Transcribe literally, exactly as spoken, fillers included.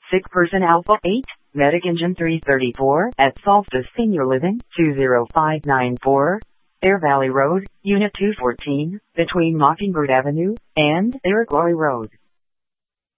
Sick person Alpha eight, Medic Engine three thirty-four, at Solstice Senior Living, two zero five nine four, Air Valley Road, Unit two fourteen, between Mockingbird Avenue and Air Glory Road.